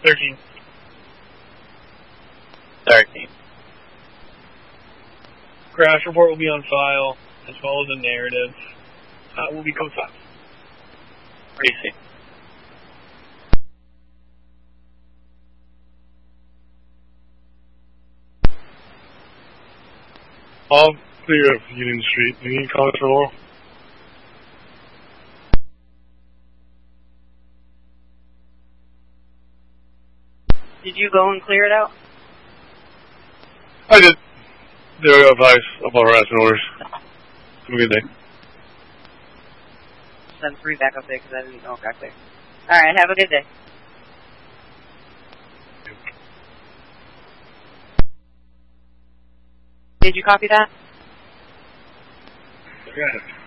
13. 13. Crash report will be on file, as well as a narrative. Will be code 5. Receive. All clear of Union Street. You need comments for Laurel? Did you go and clear it out? I did. There are advice about harassment orders. Have a good day. Send 3 back up there because I didn't know it got clear. Alright, have a good day. Did you copy that? Yeah.